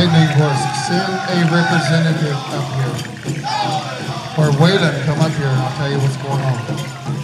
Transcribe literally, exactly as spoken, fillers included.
Lightning Horse, send a representative up here. Or Waylon, come up here and I'll tell you what's going on.